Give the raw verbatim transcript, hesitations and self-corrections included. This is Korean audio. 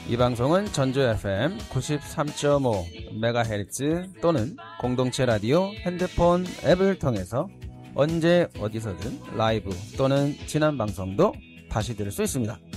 이 방송은 전주 에프엠 구십삼 점 오 메가헤르츠 또는 공동체 라디오 핸드폰 앱을 통해서 언제 어디서든 라이브 또는 지난 방송도 다시 들을 수 있습니다.